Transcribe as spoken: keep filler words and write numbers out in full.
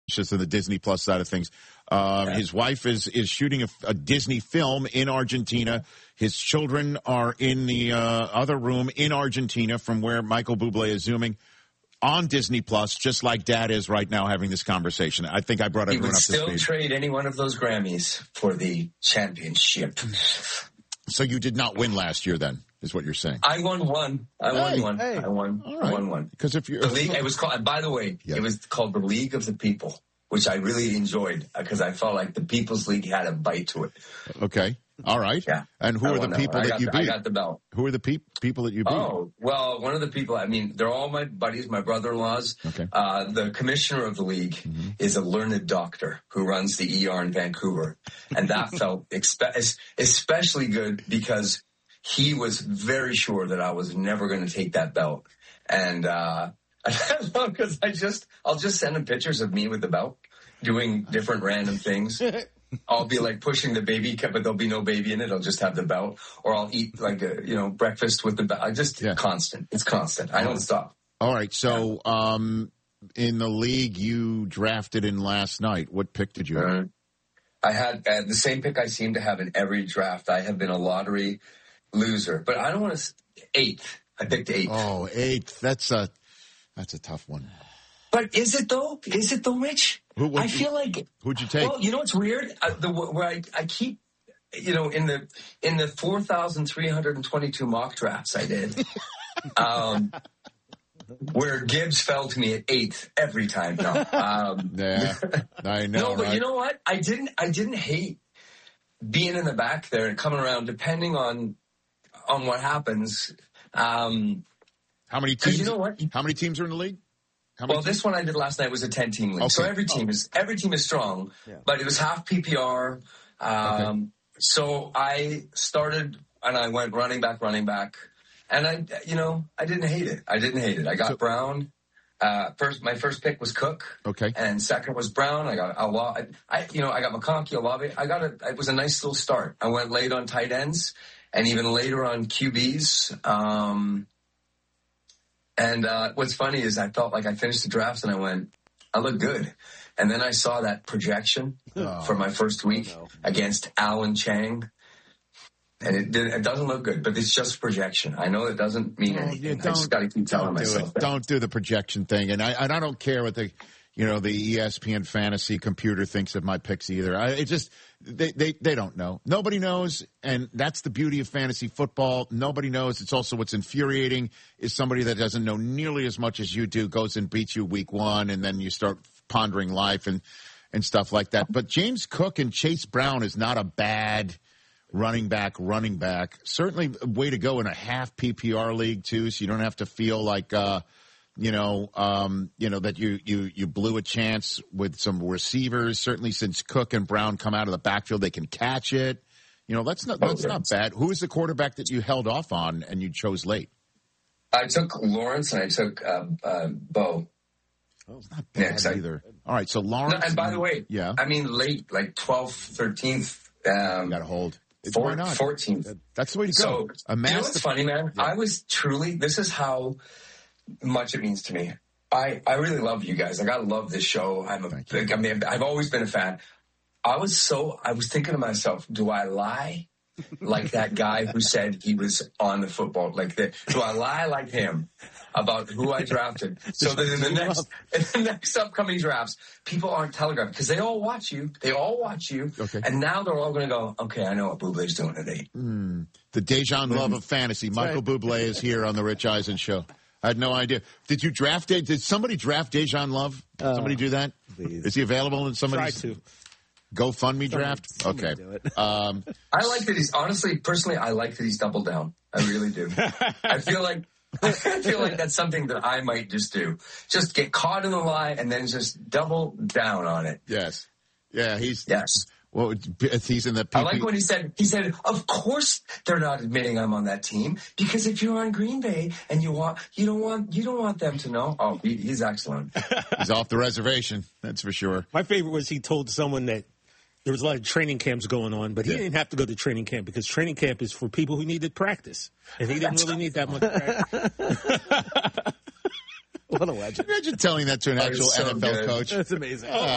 just in the Disney Plus side of things. Uh, yeah. His wife is, is shooting a, a Disney film in Argentina. His children are in the uh, other room in Argentina from where Michael Bublé is zooming on Disney Plus, just like Dad is right now having this conversation. I think I brought everyone up to speed. He would still trade any one of those Grammys for the championship. So you did not win last year then, is what you're saying? I won one. I hey, won one. Hey. I won. All right. I won one. Because if you're the league, it was called. By the way, yeah. it was called the League of the People, which I really enjoyed because I felt like the People's League had a bite to it. Okay. All right. Yeah. And who I are the people that, that you the, beat? I got the belt. Who are the pe- people that you beat? Oh, well, one of the people, I mean, they're all my buddies, my brother-in-laws. Okay. Uh, the commissioner of the league mm-hmm. is a learned doctor who runs the E R in Vancouver. And that felt expe- especially good because he was very sure that I was never going to take that belt. And uh, because I just, I'll just send him pictures of me with the belt doing different random things. I'll be like pushing the baby cup, but there'll be no baby in it. I'll just have the belt, or I'll eat like a, you know, breakfast with the belt. I just yeah. constant. It's constant. I don't stop. All right. So, um, in the league you drafted in last night, what pick did you have? Uh, I had uh, the same pick I seem to have in every draft. I have been a lottery loser, but I don't want to eighth. I picked eighth. Oh, eighth. That's a, that's a tough one. But is it though? Is it though, Rich? Who, I feel like. Who'd you take? Well, you know what's weird? Uh, the where I, I keep, you know, in the in the four thousand three hundred twenty-two mock drafts I did, um, where Gibbs fell to me at eighth every time. No, um, yeah, I know. No, but right? you know what? I didn't. I didn't hate being in the back there and coming around, depending on on what happens. Um, how many teams? You know what? How many teams are in the league? Well, this one I did last night was a ten-team league, okay. So every team is every team is strong, yeah. But it was half P P R. Um, okay. So I started and I went running back, running back, and I, you know, I didn't hate it. I didn't hate it. I got so, Brown. Uh, first, my first pick was Cook. Okay. And second was Brown. I got Olave. I, you know, I got McConkey, Olave. I got it. It was a nice little start. I went late on tight ends and even later on Q Bs. Um, And uh, what's funny is I felt like I finished the drafts and I went, I look good. And then I saw that projection oh. for my first week oh, no. against Alan Chang. And it didn't, it doesn't look good, but it's just projection. I know it doesn't mean oh, anything. I just got to keep telling myself that. Don't do the projection thing. And I, and I don't care what the, you know, the E S P N fantasy computer thinks of my picks either. I, it just, they, they, they don't know. Nobody knows. And that's the beauty of fantasy football. Nobody knows. It's also what's infuriating is somebody that doesn't know nearly as much as you do goes and beats you week one. And then you start pondering life and, and stuff like that. But James Cook and Chase Brown is not a bad running back, running back. Certainly a way to go in a half P P R league too. So you don't have to feel like, uh, You know, um, you know, that you, you, you blew a chance with some receivers. Certainly since Cook and Brown come out of the backfield, they can catch it. You know, that's not, that's not bad. Who is the quarterback that you held off on and you chose late? I took Lawrence and I took, uh, uh, Bo. Oh, it's not bad Next, either. I, All right. So Lawrence. No, and by the way, yeah, I mean, late, like twelfth, thirteenth, um, you got to hold. Four, Why not? fourteenth. That's the way to go. So, you know what's funny, man? Yeah. I was truly, this is how much it means to me. I, I really love you guys. Like, I love this show. I'm a big, I mean, I've always been a fan. I was so, I was thinking to myself, do I lie like that guy who said he was on the football? Like, the, do I lie like him about who I drafted? So that in the next, in the next upcoming drafts, people aren't telegraphed because they all watch you. They all watch you. Okay. And now they're all going to go, okay, I know what Bublé's doing today. Mm. The Dejan Love of fantasy. Michael right. Bublé is here on the Rich Eisen Show. I had no idea. Did you draft it? Did somebody draft Dejan Love? Uh, somebody do that? Please. Is he available in somebody's Try to. GoFundMe draft? Somebody, okay. somebody um, I like that he's, honestly, personally, I like that he's doubled down. I really do. I feel like, I feel like that's something that I might just do. Just get caught in the lie and then just double down on it. Yes. Yeah, he's. Yes. Well, he's in the P P. I like when he said, he said, of course they're not admitting I'm on that team because if you're on Green Bay and you want, you don't want, you don't want them to know. Oh, he, he's excellent. He's off the reservation. That's for sure. My favorite was he told someone that there was a lot of training camps going on, but he yeah. didn't have to go to training camp because training camp is for people who needed practice. And he didn't really need that much practice. What a legend. Imagine telling that to an actual so N F L good. coach. That's amazing. Oh.